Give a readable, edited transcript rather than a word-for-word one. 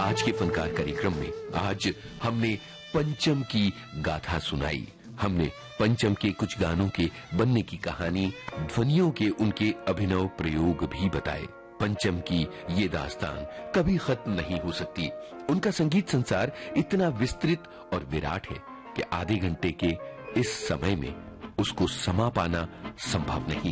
आज के फनकार कार्यक्रम में आज हमने पंचम की गाथा सुनाई। हमने पंचम के कुछ गानों के बनने की कहानी, ध्वनियों के उनके अभिनव प्रयोग भी बताए। पंचम की ये दास्तान कभी खत्म नहीं हो सकती। उनका संगीत संसार इतना विस्तृत और विराट है कि आधे घंटे के इस समय में उसको समा पाना संभव नहीं।